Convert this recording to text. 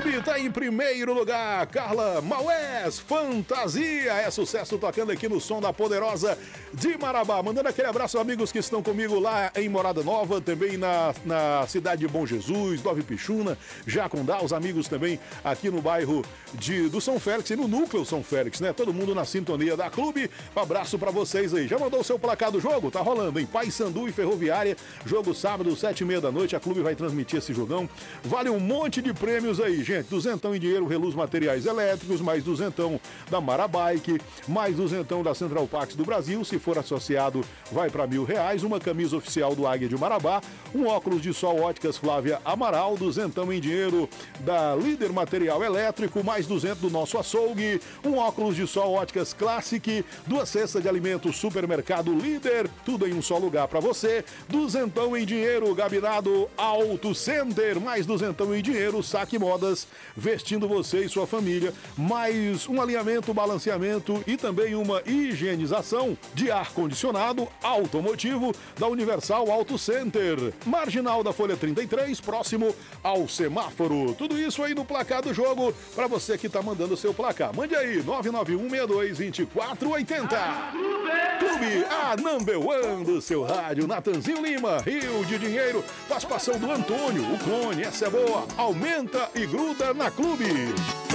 Clube tá em primeiro lugar. Carla Maués, Fantasia. É sucesso tocando aqui no som da Poderosa de Marabá. Mandando aquele abraço, amigos que estão comigo lá em Morada Nova, também na cidade de Bom Jesus, Nova Ipixuna, Jacundá, os amigos também aqui no bairro do São Félix e no núcleo São Félix, né? Todo mundo na sintonia da Clube. Um abraço pra vocês aí. Já mandou o seu placar do jogo? Tá rolando, hein? Paysandu e Ferroviária. Jogo sábado, 7h30 da noite. A Clube vai transmitir esse jogão. Vale um monte de prêmios aí, gente. Duzentão em dinheiro, Reluz Materiais Elétricos, mais duzentão da Marabike, mais duzentão da Central Pax do Brasil. Se for associado, vai pra R$1.000. Uma camisa oficial do Águia de Marabá. Um óculos de sol Óticas Flávia Amaral. Duzentão em dinheiro da Líder Material Elétrico, mais 200 do nosso açougue. Um óculos de sol Óticas Classic. 2 cestas de alimentos Supermercado Líder. Tudo em um só lugar pra você. Duzentão em dinheiro, Gabinado Auto Center. Mais duzentão em dinheiro, Saque Modas, vestindo você e sua família. Mais um alinhamento, balanceamento e também uma higienização de ar-condicionado automotivo da Universal Auto Center. Marginal da Folha 33, próximo ao semáforo. Tudo isso aí no placar do jogo, para você que tá mandando o seu placar. Mande aí, 991622480. Clube, a number one do seu rádio. Natanzinho Lima, Rio de Dinheiro, participação do Antônio, o Clone, essa é boa. Aumenta e gruda na Clube.